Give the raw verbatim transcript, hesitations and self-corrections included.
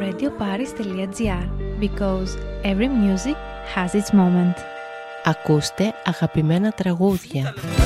radioparis τελεία gr because every music has its moment. Ακούστε αγαπημένα τραγούδια.